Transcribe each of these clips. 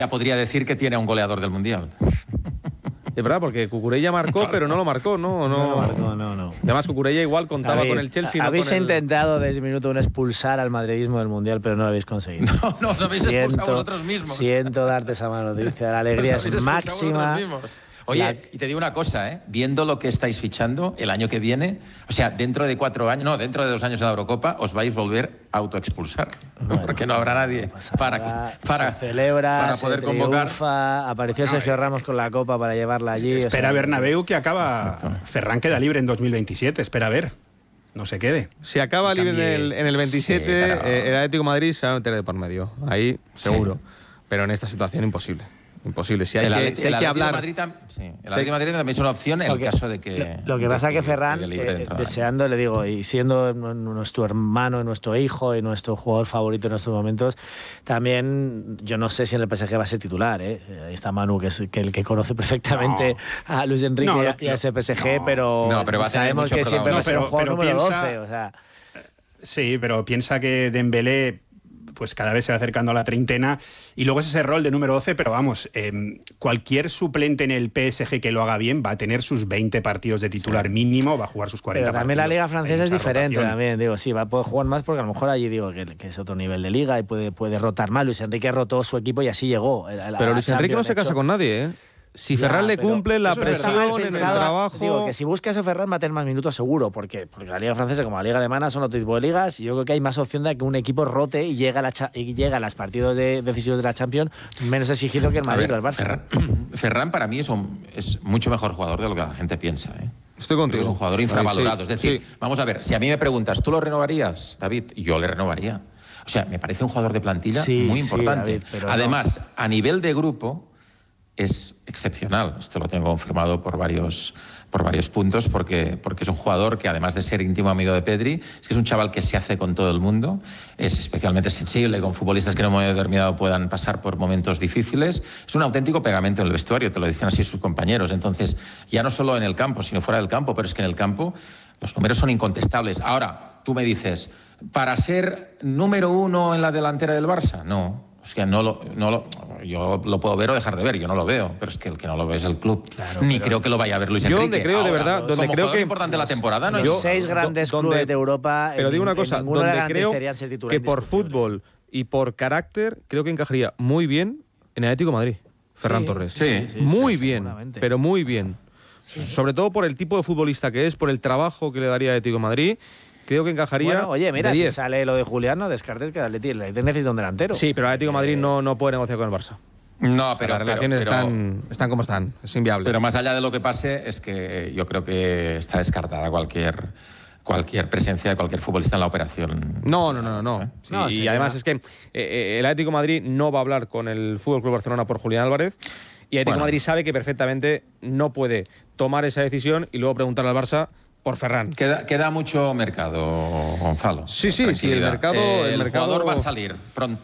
ya podría decir que tiene a un goleador del Mundial. Es verdad, porque Cucurella marcó, pero no lo marcó, ¿no? No. Además, Cucurella igual contaba con el Chelsea. Habéis intentado desde el minuto 1 expulsar al madridismo del Mundial, pero no lo habéis conseguido. No, lo habéis expulsado vosotros mismos. Siento darte esa mala noticia. La alegría es máxima. Oye, y te digo una cosa, viendo lo que estáis fichando el año que viene, o sea, dentro de 4 años, no, dentro de 2 años en la Eurocopa, os vais a volver a autoexpulsar, porque no habrá nadie para poder convocar. Apareció Sergio Ramos con la Copa para llevarla allí. Espera Bernabéu que acaba. Exacto. Ferran queda libre en 2027, espera a ver. No se quede. Si acaba libre en el 27, sí, pero... el Atlético de Madrid se va a meter de por medio. Ahí, seguro. Sí. Pero en esta situación, imposible. Imposible. Si hay que hablar. El Atlético de Madrid también es una opción en el caso de que. Lo que pasa es que Ferran, deseando, le digo, y siendo nuestro hermano, nuestro hijo y nuestro jugador favorito en estos momentos, también yo no sé si en el PSG va a ser titular. Ahí está Manu, que es el que conoce perfectamente a Luis Enrique y a ese PSG, pero sabemos que siempre va a ser un jugador número 12. O sea. Sí, pero piensa que Dembélé pues cada vez se va acercando a la treintena y luego es ese rol de número 12, pero vamos, cualquier suplente en el PSG que lo haga bien va a tener sus 20 partidos de titular mínimo, va a jugar sus 40 pero también partidos. La liga francesa es diferente también, digo, sí, va a poder jugar más porque a lo mejor allí digo que es otro nivel de liga y puede rotar más. Luis Enrique rotó su equipo y así llegó. Pero Luis Enrique no se casa con nadie, ¿eh? Si Ferran le cumple la presión en el trabajo... Digo, que si buscas a Ferran va a tener más minutos seguro, porque la liga francesa como la liga alemana son otro tipo de ligas y yo creo que hay más opción de que un equipo rote y llegue a los partidos decisivos de la Champions menos exigido que el Madrid o el Barça. Ferran para mí es mucho mejor jugador de lo que la gente piensa, ¿eh? Estoy contigo. Es un jugador infravalorado. Sí, es decir, vamos a ver, si a mí me preguntas, ¿tú lo renovarías, David? Yo le renovaría. O sea, me parece un jugador de plantilla muy importante. David, además, a nivel de grupo... es excepcional. Esto lo tengo confirmado por varios puntos, porque es un jugador que, además de ser íntimo amigo de Pedri, es un chaval que se hace con todo el mundo, es especialmente sensible con futbolistas que en un momento determinado puedan pasar por momentos difíciles. Es un auténtico pegamento en el vestuario, te lo decían así sus compañeros. Entonces, ya no solo en el campo, sino fuera del campo, pero es que en el campo los números son incontestables. Ahora, tú me dices, ¿para ser número 1 en la delantera del Barça? No. O sea, yo lo puedo ver o dejar de ver, yo no lo veo, pero es que el que no lo ve es el club. Claro, ni creo que lo vaya a ver Luis Enrique. Yo donde creo, de verdad, donde creo que es importante la temporada, ¿no? Los 6 grandes clubes de Europa. Pero digo una cosa, donde creo que por fútbol y por carácter, creo que encajaría muy bien en el Atlético de Madrid, Ferran Torres. Sí, muy bien, pero muy bien. Sobre todo por el tipo de futbolista que es, por el trabajo que le daría al Atlético de Madrid. Creo que encajaría. Bueno, oye, mira, si sale lo de Julián, no descartes que el Atlético necesita un delantero. Sí, pero el Atlético de Madrid no puede negociar con el Barça. No, pero las relaciones están como están. Es inviable. Pero más allá de lo que pase, es que yo creo que está descartada cualquier presencia de cualquier futbolista en la operación. No. Sí, y además es que el Atlético de Madrid no va a hablar con el FC Barcelona por Julián Álvarez. Y el Atlético de Madrid sabe que perfectamente no puede tomar esa decisión y luego preguntarle al Barça por Ferran. Queda mucho mercado, Gonzalo. Sí, el mercado... El jugador va a salir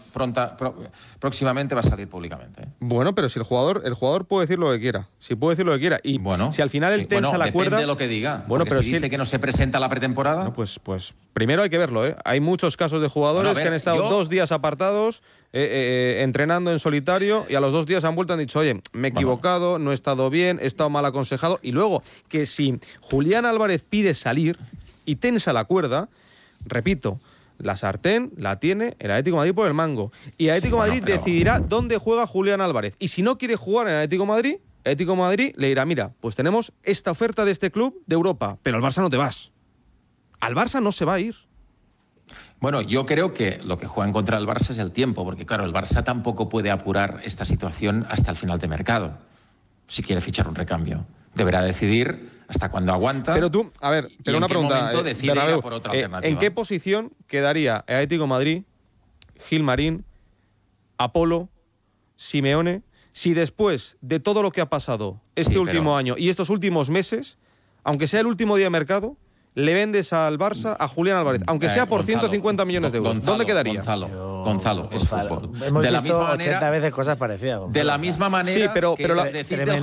próximamente, va a salir públicamente. Bueno, pero si el jugador puede decir lo que quiera. Si puede decir lo que quiera. Y si al final él tensa la cuerda... Depende de lo que diga. Bueno, pero si dice que no se presenta a la pretemporada... No, pues primero hay que verlo, ¿eh? Hay muchos casos de jugadores que han estado 2 días apartados, entrenando en solitario, y a los 2 días han vuelto y han dicho, oye, me he equivocado, no he estado bien, he estado mal aconsejado. Y luego, que si Julián Álvarez pide salir y tensa la cuerda, repito, la sartén la tiene el Atlético de Madrid por el mango. Y el Atlético de Madrid decidirá dónde juega Julián Álvarez. Y si no quiere jugar en el Atlético de Madrid le dirá, mira, pues tenemos esta oferta de este club de Europa, pero al Barça no te vas. Al Barça no se va a ir. Bueno, yo creo que lo que juega en contra del Barça es el tiempo, porque claro, el Barça tampoco puede apurar esta situación hasta el final de mercado, si quiere fichar un recambio. Deberá decidir hasta cuándo aguanta. Pero tú, a ver, pero una pregunta. Decide ir por otra alternativa. ¿En qué posición quedaría el Atlético de Madrid, Gilmarín, Apolo, Simeone, si después de todo lo que ha pasado último año y estos últimos meses, aunque sea el último día de mercado, le vendes al Barça a Julián Álvarez, aunque sea por 150 millones de euros? ¿Dónde quedaría? Gonzalo, es fútbol. Hemos visto 80 veces cosas parecidas, Gonzalo. De la misma manera, sí, pero decís del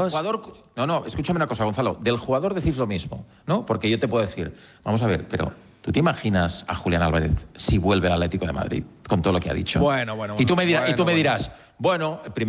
jugador... No, escúchame una cosa, Gonzalo. Del jugador decís lo mismo, ¿no? Porque yo te puedo decir, vamos a ver, pero ¿Tú te imaginas a Julián Álvarez si vuelve al Atlético de Madrid con todo lo que ha dicho? Bueno. Y tú me dirás, bueno,